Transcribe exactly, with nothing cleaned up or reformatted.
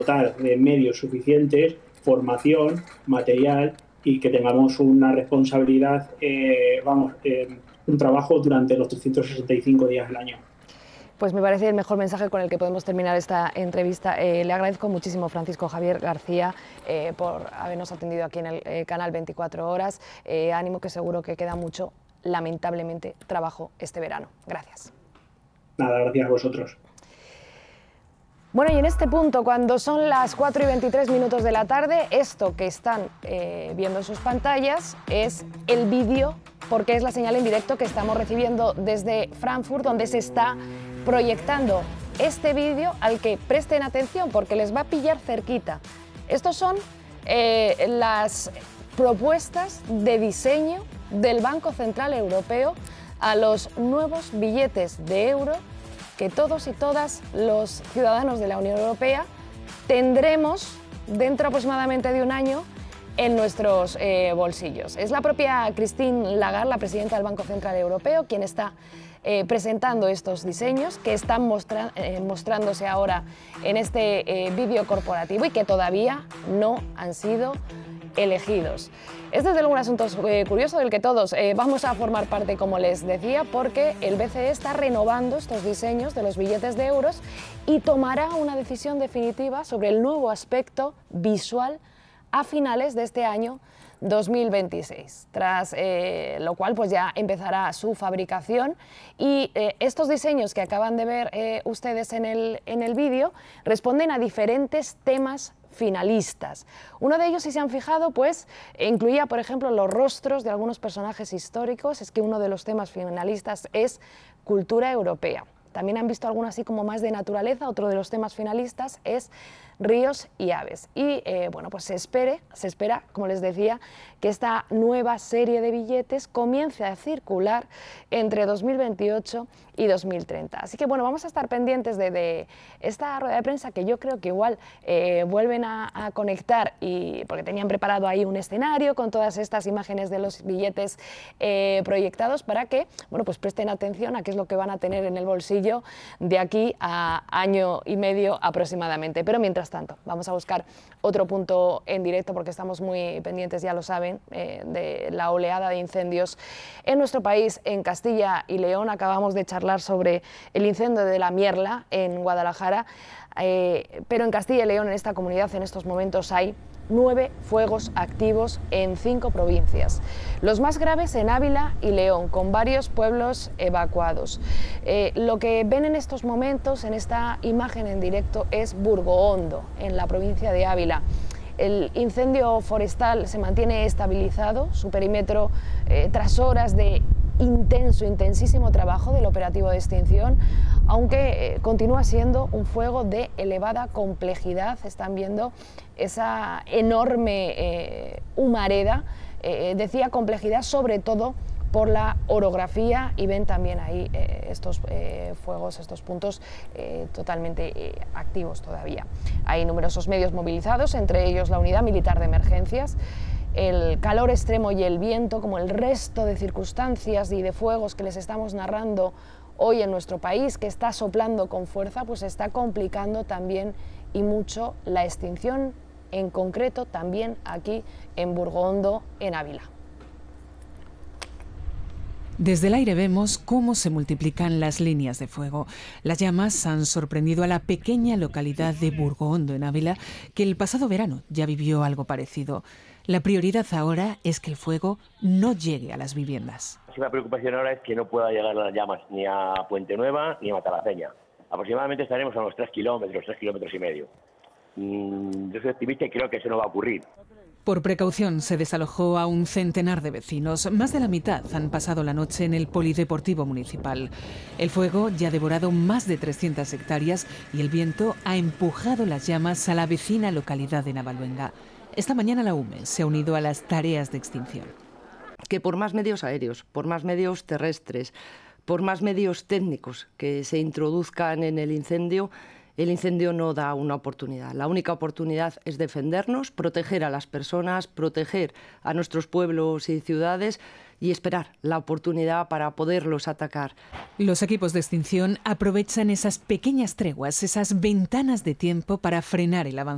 dotar de medios suficientes, formación, material y que tengamos una responsabilidad, eh, vamos, eh, un trabajo durante los trescientos sesenta y cinco días del año. Pues me parece el mejor mensaje con el que podemos terminar esta entrevista. Eh, le agradezco muchísimo, Francisco Javier García, eh, por habernos atendido aquí en el eh, canal veinticuatro horas. Eh, ánimo, que seguro que queda mucho, lamentablemente, trabajo este verano. Gracias. Nada, gracias a vosotros. Bueno, y en este punto, cuando son las cuatro y veintitrés minutos de la tarde, esto que están eh, viendo en sus pantallas es el vídeo, porque es la señal en directo que estamos recibiendo desde Frankfurt, donde se está proyectando este vídeo al que presten atención porque les va a pillar cerquita. Estos son eh, las propuestas de diseño del Banco Central Europeo a los nuevos billetes de euro que todos y todas los ciudadanos de la Unión Europea tendremos dentro aproximadamente de un año en nuestros eh, bolsillos. Es la propia Christine Lagarde, la presidenta del Banco Central Europeo, quien está eh, presentando estos diseños que están mostra eh, mostrándose ahora en este eh, vídeo corporativo y que todavía no han sido elegidos. Es desde luego un asunto eh, curioso del que todos eh, vamos a formar parte, como les decía, porque el B C E está renovando estos diseños de los billetes de euros y tomará una decisión definitiva sobre el nuevo aspecto visual a finales de este año dos mil veintiséis, tras eh, lo cual pues ya empezará su fabricación y eh, estos diseños que acaban de ver eh, ustedes en el, en el vídeo responden a diferentes temas finalistas. Uno de ellos, si se han fijado, pues incluía, por ejemplo, los rostros de algunos personajes históricos. Es que uno de los temas finalistas es cultura europea. También han visto alguno así como más de naturaleza. Otro de los temas finalistas es ríos y aves. Y eh, bueno, pues se, espere, se espera, como les decía, que esta nueva serie de billetes comience a circular entre dos mil veintiocho y dos mil treinta. Así que bueno, vamos a estar pendientes de, de esta rueda de prensa, que yo creo que igual eh, vuelven a, a conectar, y porque tenían preparado ahí un escenario con todas estas imágenes de los billetes eh, proyectados, para que bueno, pues presten atención a qué es lo que van a tener en el bolsillo de aquí a año y medio aproximadamente. Pero mientras tanto, vamos a buscar otro punto en directo, porque estamos muy pendientes, ya lo saben, eh, de la oleada de incendios en nuestro país, en Castilla y León. Acabamos de charlar sobre el incendio de la Mierla en Guadalajara, eh, pero en Castilla y León, en esta comunidad, en estos momentos hay nueve fuegos activos en cinco provincias. Los más graves en Ávila y León, con varios pueblos evacuados. Eh, lo que ven en estos momentos, en esta imagen en directo, es Burgoondo, en la provincia de Ávila. El incendio forestal se mantiene estabilizado, su perímetro, eh, tras horas de intenso, intensísimo trabajo del operativo de extinción, aunque eh, continúa siendo un fuego de elevada complejidad. Están viendo esa enorme eh, humareda, eh, decía complejidad sobre todo por la orografía, y ven también ahí eh, estos eh, fuegos, estos puntos eh, totalmente eh, activos todavía. Hay numerosos medios movilizados, entre ellos la Unidad Militar de Emergencias. El calor extremo y el viento, como el resto de circunstancias y de fuegos que les estamos narrando hoy en nuestro país, que está soplando con fuerza, pues está complicando también y mucho la extinción, en concreto también aquí en Burgoondo, en Ávila. Desde el aire vemos cómo se multiplican las líneas de fuego. Las llamas han sorprendido a la pequeña localidad de Burgoondo, en Ávila, que el pasado verano ya vivió algo parecido. La prioridad ahora es que el fuego no llegue a las viviendas. La máxima preocupación ahora es que no pueda llegar las llamas ni a Puente Nueva ni a Matalaceña. Aproximadamente estaremos a unos tres kilómetros, tres kilómetros y medio. Mm, yo soy optimista y creo que eso no va a ocurrir. Por precaución se desalojó a un centenar de vecinos. Más de la mitad han pasado la noche en el polideportivo municipal. El fuego ya ha devorado más de trescientas hectáreas y el viento ha empujado las llamas a la vecina localidad de Navaluenga. Esta mañana la U M E se ha unido a las tareas de extinción. Que por más medios aéreos, por más medios terrestres, por más medios técnicos que se introduzcan en el incendio, el incendio no da una oportunidad. La única oportunidad es defendernos, proteger a las personas, proteger a nuestros pueblos y ciudades y esperar la oportunidad para poderlos atacar. Los equipos de extinción aprovechan esas pequeñas treguas, esas ventanas de tiempo para frenar el avance